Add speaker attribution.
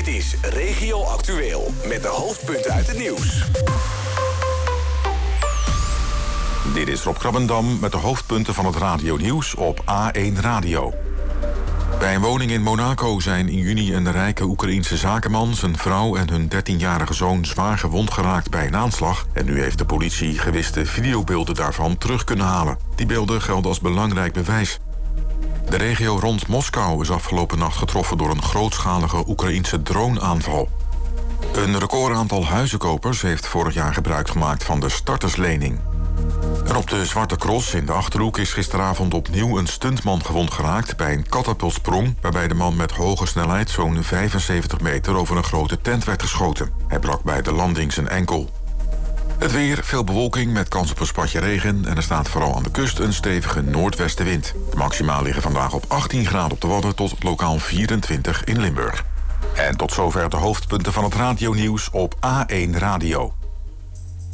Speaker 1: Dit is Regio Actueel met de hoofdpunten uit het nieuws.
Speaker 2: Dit is Rob Krabbendam met de hoofdpunten van het radionieuws op A1 Radio. Bij een woning in Monaco zijn in juni een rijke Oekraïense zakenman, zijn vrouw en hun 13-jarige zoon zwaar gewond geraakt bij een aanslag. En nu heeft de politie gewiste videobeelden daarvan terug kunnen halen. Die beelden gelden als belangrijk bewijs. De regio rond Moskou is afgelopen nacht getroffen door een grootschalige Oekraïense droneaanval. Een recordaantal huizenkopers heeft vorig jaar gebruik gemaakt van de starterslening. En op de Zwarte Cross in de Achterhoek is gisteravond opnieuw een stuntman gewond geraakt bij een katapultsprong, waarbij de man met hoge snelheid zo'n 75 meter over een grote tent werd geschoten. Hij brak bij de landing zijn enkel. Het weer, veel bewolking met kans op een spatje regen en er staat vooral aan de kust een stevige noordwestenwind. De maxima liggen vandaag op 18 graden op de Wadden tot lokaal 24 in Limburg. En tot zover de hoofdpunten van het radionieuws op A1 Radio.